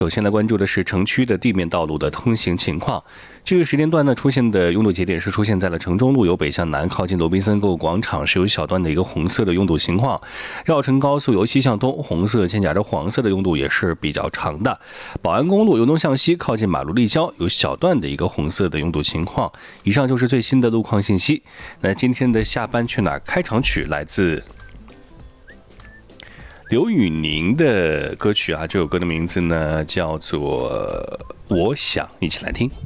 首先来关注的是城区的地面道路的通行情况。这个时间段呢，出现的拥堵节点是出现在了城中路由北向南靠近罗宾森购物广场，是有小段的一个红色的拥堵情况。绕城高速由西向东，红色牵夹着黄色的拥堵也是比较长的。宝安公路由东向西靠近马路立交，有小段的一个红色的拥堵情况。以上就是最新的路况信息。那今天的下班去哪儿开场曲来自刘宇宁的歌曲啊，这首歌的名字呢叫做《我想》，一起来听。